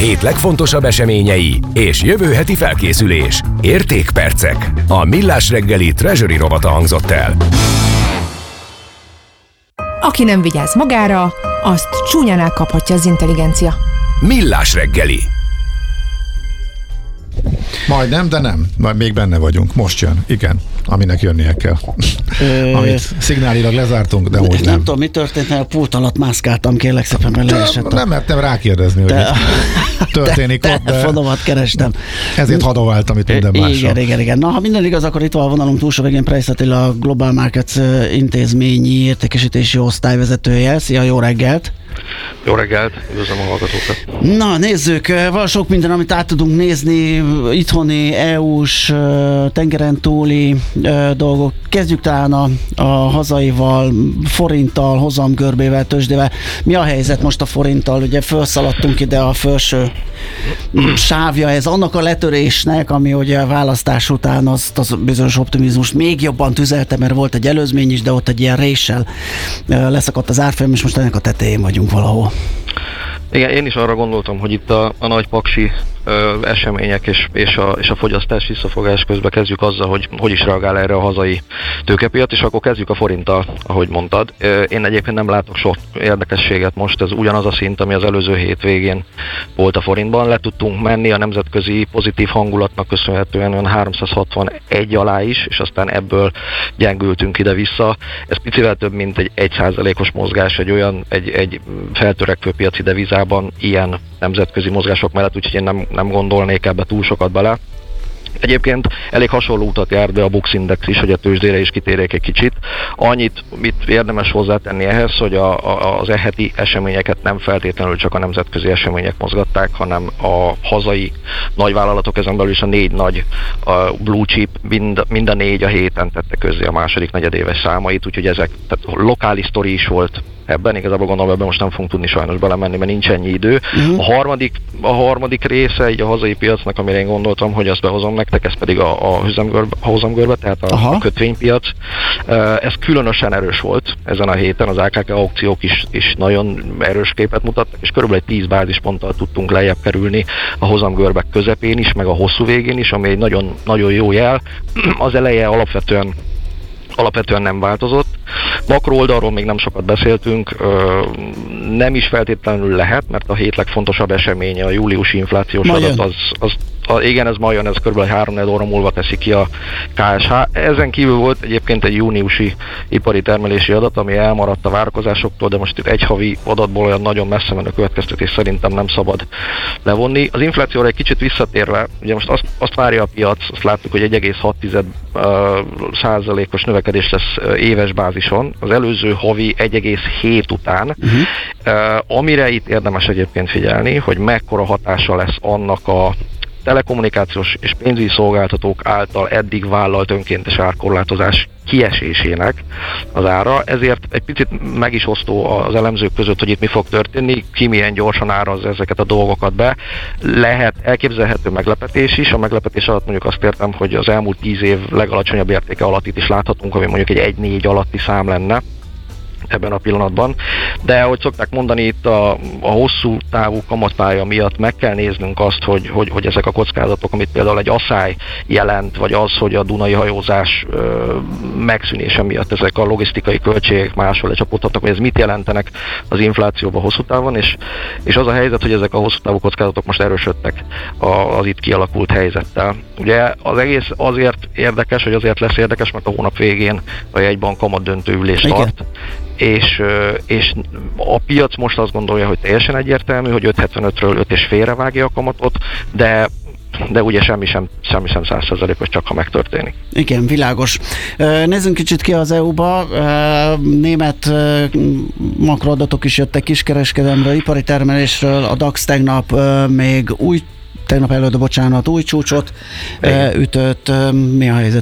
hét legfontosabb eseményei és jövő heti felkészülés. Értékpercek. A Millás reggeli Treasury rovata hangzott el. Aki nem vigyáz magára, azt csúnyán elkaphatja az intelligencia. Millás reggeli. Majdnem, de nem. Majd még benne vagyunk. Most jön. Igen. Aminek jönnie kell. Amit szignálilag lezártunk, de úgy nem. Nem tudom, mi történt, mert a pult alatt mászkáltam, kérlek szépen, mert leesett. Nem mertem rákérdezni, hogy történik ott, de fonomat kerestem. ezért hadováltam itt minden mással. Igen. Na, ha minden igaz, akkor itt van a vonalunk túlsó végén Preis Attila, a Global Markets intézményi értékesítési osztályvezetője. Szia, jó reggelt! Jó reggelt, üdvözlöm a hallgatókat. Na, nézzük, van sok minden, amit át tudunk nézni, itthoni, EU-s, tengeren túli dolgok. Kezdjük talán a hazaival, forinttal, hozamgörbével, tőzsdével. Mi a helyzet most a forinttal? Ugye felszaladtunk ide a felső sávja, ez annak a letörésnek, ami ugye a választás után az bizonyos optimizmus még jobban tüzelte, mert volt egy előzmény is, de ott egy ilyen réssel leszakadt az árfolyam, és most ennek a tetején vagyunk valahol. Igen, én is arra gondoltam, hogy itt a nagy paksi események és a fogyasztás visszafogás közben kezdjük azzal, hogy is reagál erre a hazai tőkepiac, és akkor kezdjük a forinttal, ahogy mondtad. Én egyébként nem látok sok érdekességet most, ez ugyanaz a szint, ami az előző hétvégén volt a forintban. Le tudtunk menni a nemzetközi pozitív hangulatnak köszönhetően olyan 361 alá is, és aztán ebből gyengültünk ide-vissza. Ez picivel több, mint egy 1%-os mozgás egy feltörekvő piaci devizában ilyen nemzetközi mozgások mellett, úgyhogy én nem gondolnék ebbe túl sokat bele. Egyébként elég hasonló utat jár be a Bux Index is, hogy a tőzsdére is kitérjék egy kicsit. Annyit mit érdemes hozzátenni ehhez, hogy az heti eseményeket nem feltétlenül csak a nemzetközi események mozgatták, hanem a hazai nagyvállalatok, ezen belül is a 4 nagy blue chip, mind a 4 a héten tette közzé a második negyedéves számait, úgyhogy ezek, tehát lokális sztori is volt ebben, igazából gondolom, ebben most nem fogunk tudni sajnos belemenni, mert nincs ennyi idő. A harmadik része így a hazai piacnak, amire én gondoltam, hogy azt behozom nektek, ez pedig a hozamgörbe, tehát a kötvénypiac. Ez különösen erős volt ezen a héten, az AKK aukciók is nagyon erős képet mutattak, és körülbelül egy 10 bázisponttal tudtunk lejjebb kerülni a hozamgörbek közepén is, meg a hosszú végén is, ami egy nagyon, nagyon jó jel. Az eleje alapvetően nem változott. Makro oldalról még nem sokat beszéltünk, nem is feltétlenül lehet, mert a hét legfontosabb eseménye, a júliusi inflációs adat, igen, ez ma jön, ez kb. 3-4 óra múlva teszi ki a KSH. Ezen kívül volt egyébként egy júniusi ipari termelési adat, ami elmaradt a várakozásoktól, de most itt egy havi adatból olyan nagyon messze menő következtetés szerintem nem szabad levonni. Az inflációra egy kicsit visszatérve, ugye most azt várja a piac, azt láttuk, hogy 1,6%-os növekedés lesz éves bázison, az előző havi 1,7 után, amire itt érdemes egyébként figyelni, hogy mekkora hatása lesz annak a telekommunikációs és pénzügyi szolgáltatók által eddig vállalt önkéntes árkorlátozás kiesésének az ára, ezért egy picit meg is osztó az elemzők között, hogy itt mi fog történni, ki milyen gyorsan áraz ezeket a dolgokat be. Lehet elképzelhető meglepetés is, a meglepetés alatt mondjuk azt értem, hogy az elmúlt 10 év legalacsonyabb értéke alatt itt is láthatunk, ami mondjuk egy 1,4 alatti szám lenne ebben a pillanatban, de ahogy szokták mondani, itt a hosszú távú kamatpálya miatt meg kell néznünk azt, hogy ezek a kockázatok, amit például egy asszály jelent, vagy az, hogy a dunai hajózás megszűnése miatt ezek a logisztikai költségek máshol lecsapódhatnak, hogy ez mit jelentenek az inflációban hosszú távon, és az a helyzet, hogy ezek a hosszú távú kockázatok most erősödtek az itt kialakult helyzettel. Ugye az egész azért érdekes, hogy azért lesz érdekes, mert a hónap végén a jegybank kamat döntő ülést tart, és a piac most azt gondolja, hogy teljesen egyértelmű, hogy 5,75-ről 5,5-re vágja a kamatot, de ugye semmi sem 100%-os, csak ha megtörténik. Igen, világos. Nézzünk kicsit ki az EU-ba. Német makroadatok is jöttek kiskereskedelemről, ipari termelésről. A DAX tegnap új csúcsot ütött. Mi a helyzet itt?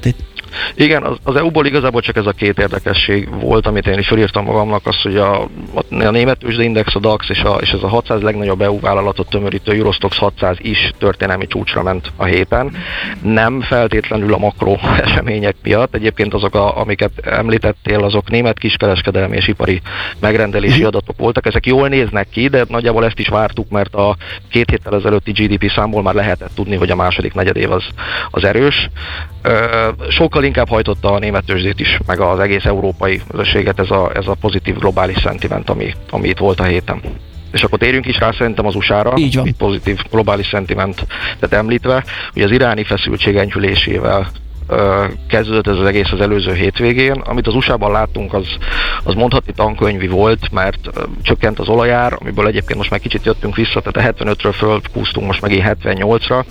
Igen, az EU-ból igazából csak ez a két érdekesség volt, amit én is felírtam magamnak, az, hogy a német tőzsdeindex, a DAX és ez a 600 legnagyobb EU vállalatot tömörítő Eurostoxx 600 is történelmi csúcsra ment a héten. Nem feltétlenül a makro események miatt, egyébként azok, amiket említettél, azok német kiskereskedelmi és ipari megrendelési adatok voltak. Ezek jól néznek ki, de nagyjából ezt is vártuk, mert a 2 héttel ezelőtti GDP számból már lehetett tudni, hogy a második negyedév az erős. Sokkal inkább hajtotta a német tőzsdét is, meg az egész európai közösséget ez a pozitív globális szentiment, ami itt volt a héten. És akkor térjünk is rá szerintem az USA-ra, itt pozitív globális szentiment, tehát említve, hogy az iráni feszültség enyhülésével kezdődött ez az egész az előző hétvégén. Amit az USA-ban láttunk, az mondhatni tankönyvi volt, mert csökkent az olajár, amiből egyébként most már kicsit jöttünk vissza, tehát a 75-ről fölkúztunk most megint 78-ra.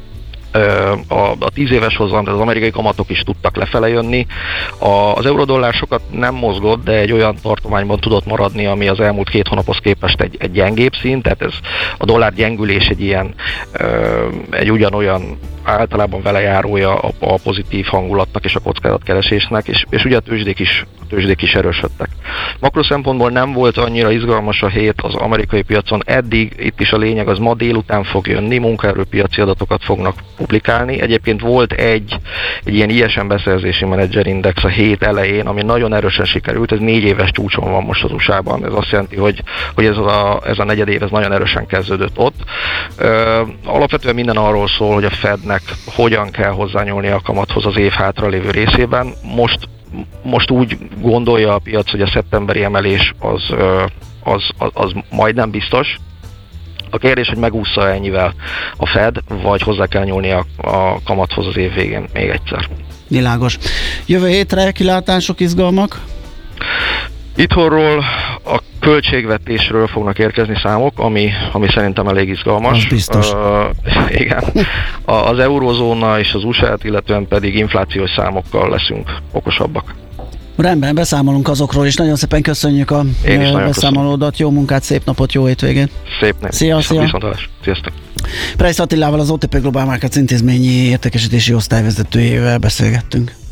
A 10 éves hozam, tehát az amerikai kamatok is tudtak lefele jönni. Az eurodollár sokat nem mozgott, de egy olyan tartományban tudott maradni, ami az elmúlt 2 hónaphoz képest egy gyengébb szint, tehát ez a dollár gyengülés egy ugyanolyan általában velejárója a pozitív hangulatnak és a kockázatkeresésnek, és ugye a tőzsdék is erősödtek. Makro szempontból nem volt annyira izgalmas a hét az amerikai piacon eddig, itt is a lényeg az ma délután fog jönni, munkaerőpiaci adatokat fognak publikálni. Egyébként volt egy ilyen ISM beszerzési menedzserindex a hét elején, ami nagyon erősen sikerült, ez 4 éves csúcson van most az USA-ban. Ez azt jelenti, hogy ez a negyedév ez nagyon erősen kezdődött ott. Alapvetően minden arról szól, hogy a Fednek hogyan kell hozzányúlni a kamathoz az év hátralévő részében. Most úgy gondolja a piac, hogy a szeptemberi emelés az majdnem biztos. A kérdés, hogy megúszza ennyivel a Fed, vagy hozzá kell nyúlni a kamathoz az év végén még egyszer. Világos. Jövő hétre kilátások, izgalmak? Itthonról a költségvetésről fognak érkezni számok, ami szerintem elég izgalmas. Az biztos. Igen. Az eurózóna és az USA-t illetően pedig inflációs számokkal leszünk okosabbak. Rendben, beszámolunk azokról, és nagyon szépen köszönjük a beszámolódat. Jó munkát, szép napot, jó hétvégét. Szép nap. Szia. Viszontlátásra. Sziasztok. Price Attilával, az OTP Global Markets intézményi értékesítési osztályvezetőjével beszélgettünk.